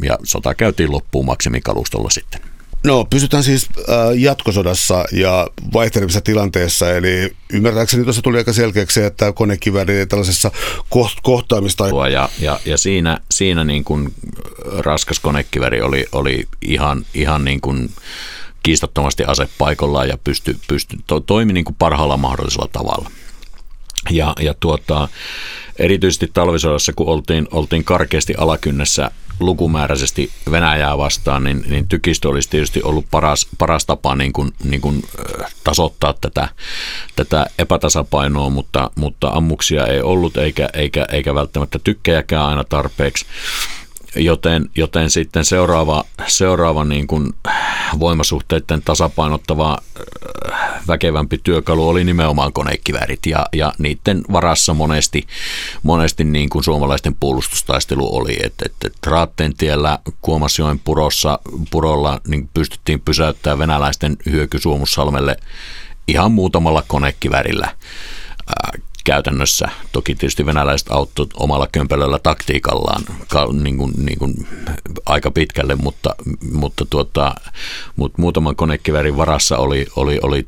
ja sota käytiin loppuun maksimikalustolla sitten. No, pysytään siis jatkosodassa ja vaihtelevissa tilanteessa, eli ymmärtääkseni tuossa tuli aika selkeäksi, että konekivääri tällaisessa kohtaamista. Ja siinä niin kuin raskas konekivääri oli ihan niin kuin kiistattomasti asepaikallaan ja toimi niin kuin parhaalla mahdollisella tavalla. Ja erityisesti talvisodassa, kun oltiin karkeasti alakynnessä lukumääräisesti Venäjää vastaan, niin tykistö olisi tietysti ollut paras tapa niin kuin tasoittaa tätä epätasapainoa, mutta ammuksia ei ollut eikä välttämättä tykkejäkään aina tarpeeksi. Joten sitten seuraava niin kuin voimasuhteiden tasapainottava väkevämpi työkalu oli nimenomaan konekiväärit ja niiden varassa monesti niin kuin suomalaisten puolustustaistelu oli, että Raattentiellä Kuomasjoen purolla niin pystyttiin pysäyttämään venäläisten hyöky Suomussalmelle ihan muutamalla konekivärillä käytännössä. Toki tietysti venäläiset auttoi omalla kömpelöllä taktiikallaan niin kuin aika pitkälle, mutta muutaman konekiväärin varassa oli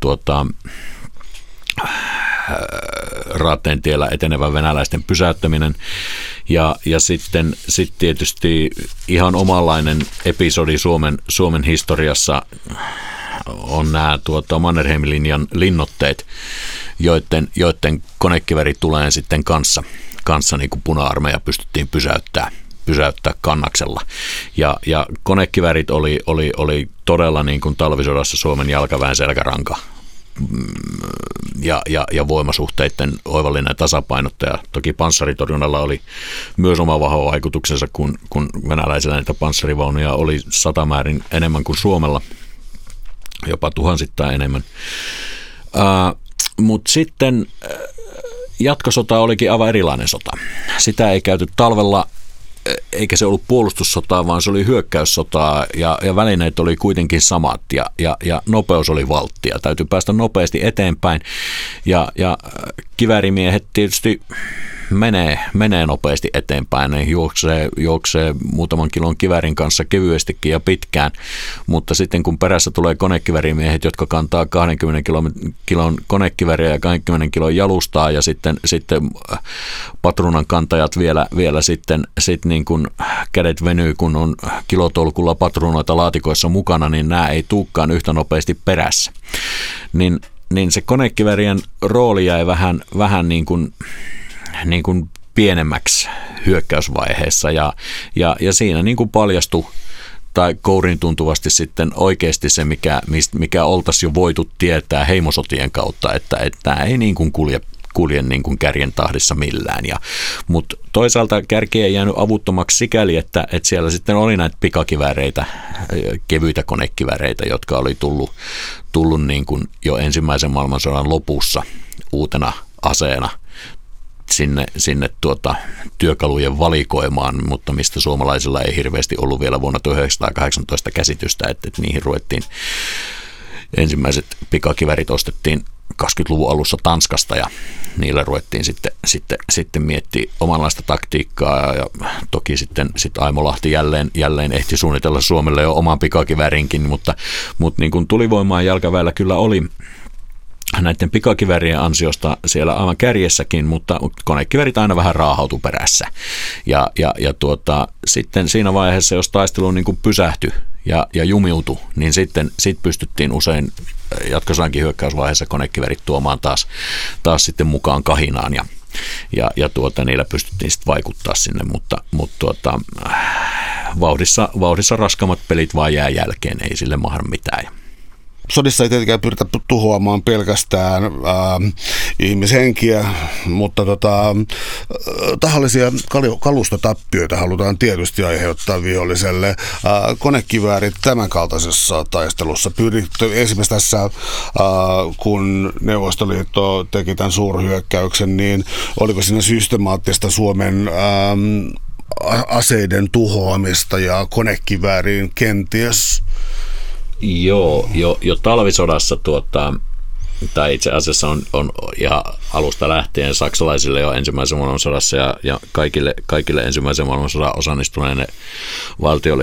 Raattentiellä etenevän venäläisten pysäyttäminen ja sitten tietysti ihan omanlainen episodi Suomen historiassa on nämä Mannerheimin linjan linnoitteet, joiden konekivääri tulee sitten kanssa niin kuin puna-armeija pystyttiin pysäyttää kannaksella. Ja konekiväärit oli todella niin kuin talvisodassa Suomen jalkaväen selkäranka ja voimasuhteiden oivallinen tasapainottaja. Toki panssaritorjunnalla oli myös oma vahva vaikutuksensa, kun venäläisillä näitä panssarivaunuja oli 100 määrin enemmän kuin Suomella, jopa tuhansittain enemmän. Mutta sitten jatkosota olikin aivan erilainen sota. Sitä ei käyty talvella, eikä se ollut puolustussotaa, vaan se oli hyökkäyssotaa ja välineet oli kuitenkin samat ja nopeus oli valttia. Täytyy päästä nopeasti eteenpäin ja kiväärimiehet tietysti menee nopeasti eteenpäin. Ne juoksee muutaman kilon kiväärin kanssa kevyestikin ja pitkään, mutta sitten kun perässä tulee konekiväärimiehet, jotka kantaa 20 kilon konekivääriä ja 20 kilon jalustaa ja sitten patruunan kantajat vielä sitten niin kuin kädet venyy, kun on kilotolkulla patruunoita laatikoissa mukana, niin nämä ei tulekaan yhtä nopeasti perässä. Niin se konekiväärien rooli jäi vähän niin kuin pienemmäksi hyökkäysvaiheessa ja siinä niin kuin paljastui tai kourin tuntuvasti sitten oikeasti se, mikä oltaisiin jo voitu tietää heimosotien kautta, että tämä ei niin kuin kulje niin kuin kärjen tahdissa millään. Mutta toisaalta kärki ei jäänyt avuttomaksi sikäli, että siellä sitten oli näitä pikakivääreitä, kevyitä konekivääreitä, jotka oli tullut niin kuin jo ensimmäisen maailmansodan lopussa uutena aseena sinne työkalujen valikoimaan, mutta mistä suomalaisilla ei hirveästi ollut vielä vuonna 1918 käsitystä, että niihin ruvettiin, ensimmäiset pikakivärit ostettiin 20-luvun alussa Tanskasta ja niillä ruvettiin sitten miettiä omanlaista taktiikkaa ja toki sitten Aimo Lahti jälleen ehti suunnitella Suomelle jo oman pikakivärinkin, mutta niin kuin tulivoimaa jalkaväellä kyllä oli näiden pikakiväärien ansiosta siellä aivan kärjessäkin, mutta konekiväärit aina vähän raahautui perässä. Ja sitten siinä vaiheessa, jos taistelu niin kuin pysähtyi ja jumiutui, niin sitten pystyttiin usein jatkosankin hyökkäysvaiheessa konekiväärit tuomaan taas sitten mukaan kahinaan ja niillä pystyttiin sitten vaikuttaa sinne, mutta vauhdissa raskaammat pelit vaan jää jälkeen, ei sille mahda mitään. Sodissa ei tietenkään pyritä tuhoamaan pelkästään ihmishenkiä, mutta tahallisia kalustotappioita halutaan tietysti aiheuttaa viholliselle. Konekiväärit tämän kaltaisessa taistelussa esimerkiksi tässä, kun Neuvostoliitto teki tämän suurhyökkäyksen, niin oliko siinä systemaattista Suomen aseiden tuhoamista ja konekivääriin kenties? Joo, jo talvisodassa tai itse asiassa on ihan alusta lähtien saksalaisille jo ensimmäisen maailmansodassa ja kaikille ensimmäisen maailmansodan osallistuneille valtioille